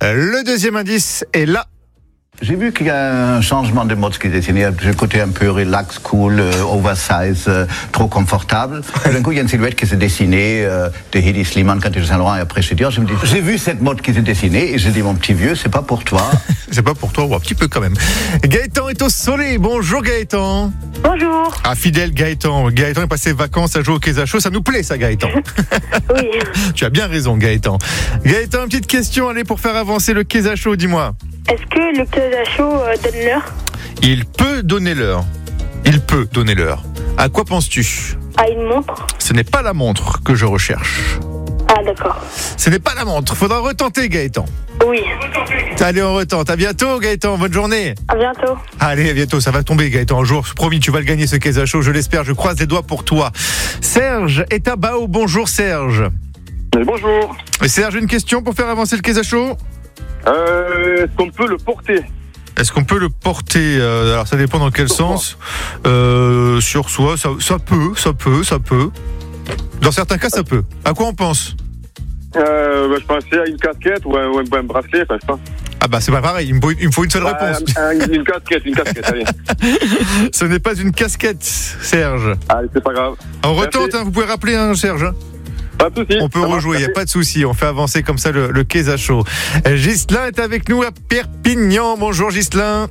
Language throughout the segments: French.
Le deuxième indice est là. J'ai vu qu'il y a un changement de mode qui est dessiné, du côté un peu relax, cool, oversize, trop confortable. Et d'un coup, il y a une silhouette qui s'est dessinée de Hedi Slimane quand il était à Saint-Laurent et après chez Dior. Je me dis, j'ai vu cette mode qui s'est dessinée et j'ai dit, mon petit vieux, c'est pas pour toi. C'est pas pour toi, ou un petit peu quand même. Gaëtan est au soleil. Bonjour Gaëtan. Bonjour. Ah, fidèle Gaëtan. Gaëtan est passé vacances à jouer au Kézacho. Ça nous plaît ça, Gaëtan. Oui. Tu as bien raison, Gaëtan. Gaëtan, une petite question, allez, pour faire avancer le Kézacho, dis-moi. Est-ce que le Kézacho donne l'heure? Il peut donner l'heure. Il peut donner l'heure. À quoi penses-tu? À une montre? Ce n'est pas la montre que je recherche. Ah, d'accord. Ce n'est pas la montre. Faudra retenter, Gaëtan. Oui. Allez, on retente. À bientôt, Gaëtan. Bonne journée. À bientôt. Allez, à bientôt. Ça va tomber, Gaëtan. Un jour, promis, tu vas le gagner, ce Kézacho. Je l'espère. Je croise les doigts pour toi. Serge est à Bao. Bonjour, Serge. Bonjour. Serge, une question pour faire avancer le Kézacho? Est-ce qu'on peut le porter? Est-ce qu'on peut le porter? Alors, ça dépend dans quel sens. Sur soi, ça peut. Dans certains cas, ça peut. À quoi on pense? Je pensais à une casquette ou un bracelet, enfin, je sais pas. Ah bah c'est pas pareil, il me faut une seule réponse. Une casquette, allez. Ce n'est pas une casquette, Serge. Allez, c'est pas grave. On retente, vous pouvez rappeler, Serge. Pas de soucis. On peut rejouer, il n'y a pas de souci. On fait avancer comme ça le Kézacho. Ghislain est avec nous à Perpignan. Bonjour Ghislain.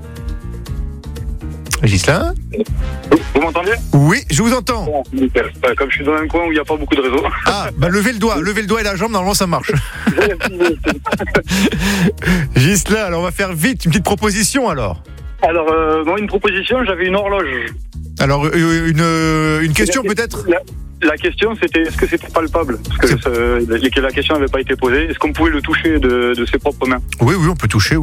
Ghislain? Vous m'entendez? Oui, je vous entends. Bon, nickel. Comme je suis dans un coin où il n'y a pas beaucoup de réseau. Ah, bah levez le doigt et la jambe, normalement ça marche. Ghislain, alors on va faire vite, une petite proposition alors. Alors, une proposition, j'avais une horloge. Alors, une question peut-être? La question, c'était est-ce que c'était palpable? Parce que la question n'avait pas été posée. Est-ce qu'on pouvait le toucher de ses propres mains? Oui, on peut toucher,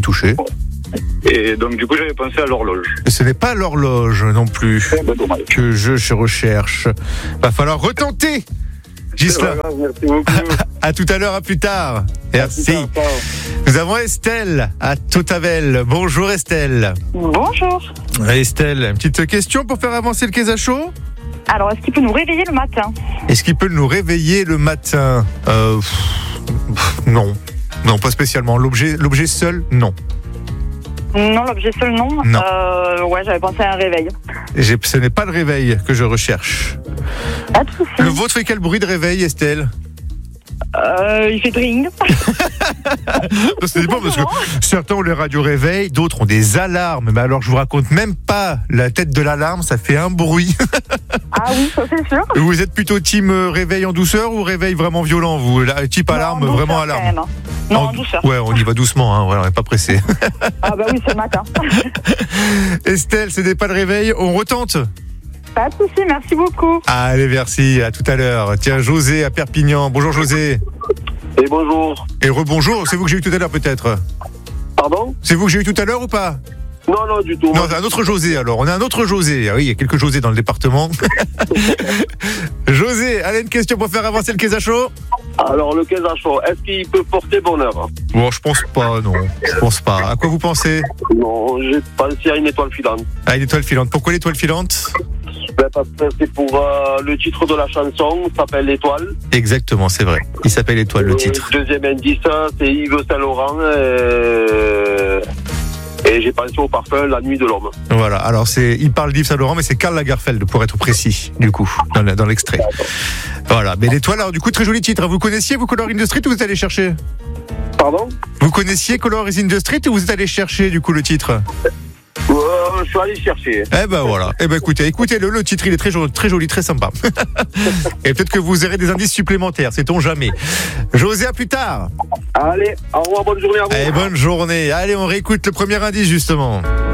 Et donc, du coup, j'avais pensé à l'horloge. Et ce n'est pas l'horloge non plus que je recherche. Va falloir retenter, Ghislain. Merci beaucoup. À tout à l'heure, à plus tard. Merci. Nous avons Estelle à Totavel. Bonjour Estelle. Bonjour. Estelle, une petite question pour faire avancer le Kézacho? Alors, est-ce qu'il peut nous réveiller le matin? Est-ce qu'il peut nous réveiller le matin? Non, pas spécialement. L'objet seul, non. Non, l'objet seul, non. Non. J'avais pensé à un réveil. Ce n'est pas le réveil que je recherche. Pas de souci. Le vôtre fait quel bruit de réveil, Estelle? Il fait dring. Ça dépend parce que certains ont les radios réveil, d'autres ont des alarmes. Mais alors je vous raconte même pas la tête de l'alarme, ça fait un bruit. Ah oui, ça c'est sûr. Vous êtes plutôt team réveil en douceur ou réveil vraiment violent, vous? Type alarme, douceur, vraiment alarme. même. Non, en douceur. Ouais, on y va doucement, voilà, on n'est pas pressé. Ah bah oui, c'est le matin. Estelle, ce n'est pas le réveil, on retente? Pas de souci, merci beaucoup. Allez, merci, à tout à l'heure. Tiens, José à Perpignan. Bonjour José. Et bonjour. Et rebonjour, c'est vous que j'ai eu tout à l'heure peut-être? Pardon? C'est vous que j'ai eu tout à l'heure ou pas? Non, du tout. Non, c'est un autre José alors. On a un autre José. Ah oui, il y a quelques José dans le département. José, allez, une question pour faire avancer le Kézacho? Alors, le Kézacho, est-ce qu'il peut porter bonheur? Bon, je pense pas, non. Je pense pas. À quoi vous pensez? Non, j'ai pensé à une étoile filante. Ah, une étoile filante. Pourquoi l'étoile filante? Parce que c'est pour le titre de la chanson, s'appelle L'Étoile. Exactement, c'est vrai. Il s'appelle Étoile, le titre. Deuxième indice, c'est Yves Saint-Laurent. Et j'ai pensé au parfum La Nuit de l'Homme. Voilà, alors il parle d'Yves Saint-Laurent, mais c'est Karl Lagerfeld, pour être précis, du coup, dans l'extrait. Voilà, mais L'Étoile, alors du coup, très joli titre. Vous connaissiez, vous, Color in the Street, ou vous êtes allé chercher? Pardon? Vous connaissiez Color in the Street, ou vous êtes allé chercher, du coup, le titre? Je suis allé chercher. Eh ben voilà. Eh ben écoutez-le, le titre il est très joli, très sympa. Et peut-être que vous aurez des indices supplémentaires, sait-on jamais. José, à plus tard. Allez, au revoir, bonne journée à vous. Bonne journée. Allez, on réécoute le premier indice justement.